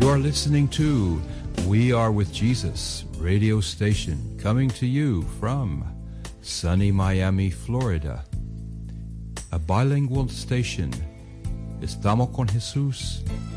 You're listening to We Are With Jesus radio station, coming to you from sunny Miami, Florida. A bilingual station. Estamos con Jesús